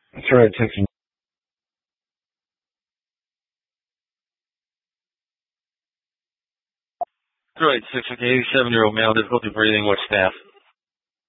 That's right, Texas. Right, 6, okay, 87-year-old male, difficulty breathing, what staff?